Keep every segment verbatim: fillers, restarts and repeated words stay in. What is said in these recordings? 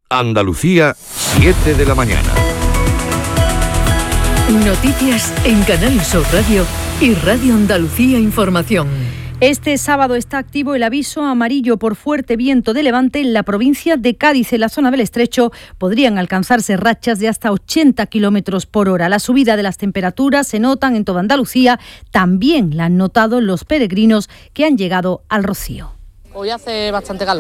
Andalucía, siete de la mañana. Noticias en Canal Sur Radio y Radio Andalucía Información. Este sábado está activo el aviso amarillo por fuerte viento de levante en la provincia de Cádiz. En la zona del Estrecho podrían alcanzarse rachas de hasta ochenta kilómetros por hora. La subida de las temperaturas se notan en toda Andalucía. También la han notado los peregrinos que han llegado al Rocío. Hoy hace bastante calor.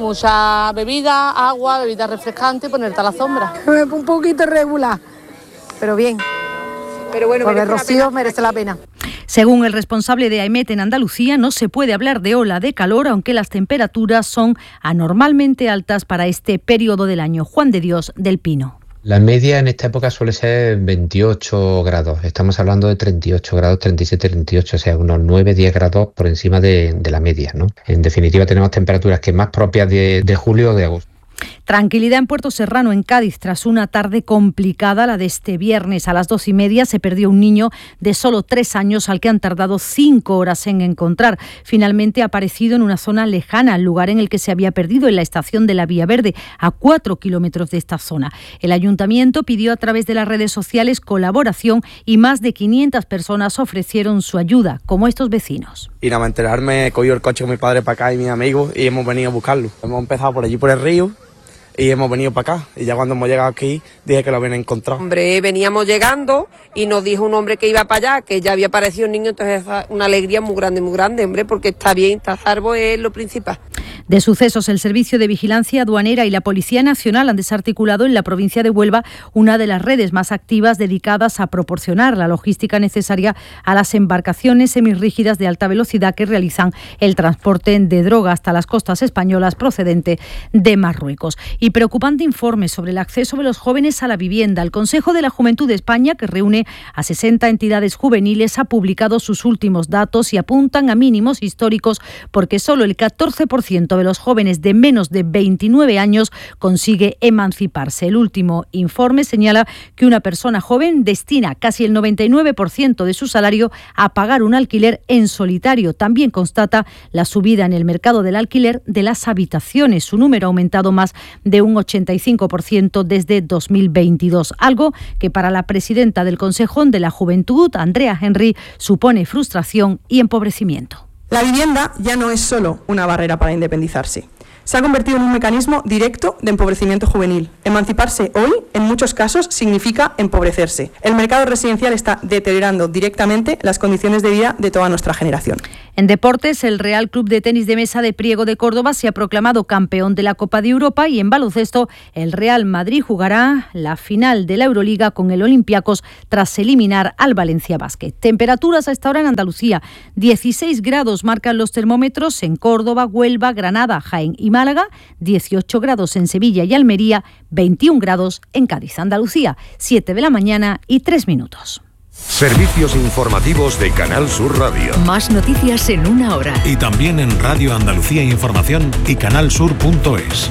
Mucha bebida, agua, bebida refrescante, ponerte a la sombra. Un poquito irregular, pero bien. Pero bueno, porque el Rocío merece la pena. Según el responsable de AEMET en Andalucía, no se puede hablar de ola de calor, aunque las temperaturas son anormalmente altas para este periodo del año. Juan de Dios del Pino. La media en esta época suele ser veintiocho grados. Estamos hablando de treinta y ocho grados, treinta y siete, treinta y ocho, o sea, unos nueve a diez grados por encima de, de la media, ¿no? En definitiva, tenemos temperaturas que más propias de, de julio o de agosto. Tranquilidad en Puerto Serrano, en Cádiz, tras una tarde complicada, la de este viernes. A las dos y media se perdió un niño de solo tres años al que han tardado cinco horas en encontrar. Finalmente ha aparecido en una zona lejana al lugar en el que se había perdido, en la estación de la Vía Verde, a cuatro kilómetros de esta zona. El ayuntamiento pidió a través de las redes sociales colaboración y más de quinientas personas ofrecieron su ayuda, como estos vecinos. Y nada más enterarme, he cogido el coche con mi padre para acá y mis amigos y hemos venido a buscarlo. Hemos empezado por allí por el río y hemos venido para acá. Y ya cuando hemos llegado aquí, dije que lo habían encontrado. Hombre, veníamos llegando y nos dijo un hombre que iba para allá, que ya había aparecido un niño, entonces una alegría muy grande, muy grande, hombre, porque está bien, está salvo, es lo principal. De sucesos, el Servicio de Vigilancia Aduanera y la Policía Nacional han desarticulado en la provincia de Huelva una de las redes más activas dedicadas a proporcionar la logística necesaria a las embarcaciones semirrígidas de alta velocidad que realizan el transporte de droga hasta las costas españolas procedente de Marruecos. Y preocupante informe sobre el acceso de los jóvenes a la vivienda. El Consejo de la Juventud de España, que reúne a sesenta entidades juveniles, ha publicado sus últimos datos y apuntan a mínimos históricos porque solo el catorce por ciento de los jóvenes de menos de veintinueve años consigue emanciparse. El último informe señala que una persona joven destina casi el noventa y nueve por ciento de su salario a pagar un alquiler en solitario. También constata la subida en el mercado del alquiler de las habitaciones. Su número ha aumentado más de un ochenta y cinco por ciento desde dos mil veintidós, algo que para la presidenta del Consejo de la Juventud, Andrea Henry, supone frustración y empobrecimiento. La vivienda ya no es solo una barrera para independizarse. Se ha convertido en un mecanismo directo de empobrecimiento juvenil. Emanciparse hoy, en muchos casos, significa empobrecerse. El mercado residencial está deteriorando directamente las condiciones de vida de toda nuestra generación. En deportes, el Real Club de Tenis de Mesa de Priego de Córdoba se ha proclamado campeón de la Copa de Europa y en baloncesto, el Real Madrid jugará la final de la Euroliga con el Olympiacos tras eliminar al Valencia Basket. Temperaturas a esta hora en Andalucía. dieciséis grados marcan los termómetros en Córdoba, Huelva, Granada, Jaén y Málaga, dieciocho grados en Sevilla y Almería, veintiún grados en Cádiz. Andalucía, siete de la mañana y tres minutos. Servicios informativos de Canal Sur Radio. Más noticias en una hora. Y también en Radio Andalucía Información y canalsur punto es.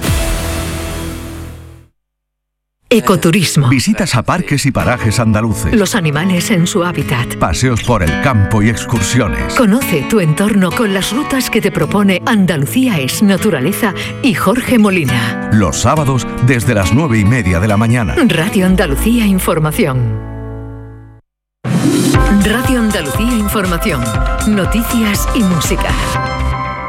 Ecoturismo. Visitas a parques y parajes andaluces. Los animales en su hábitat. Paseos por el campo y excursiones. Conoce tu entorno con las rutas que te propone Andalucía es Naturaleza y Jorge Molina. Los sábados desde las nueve y media de la mañana. Radio Andalucía Información. Radio Andalucía Información. Noticias y música.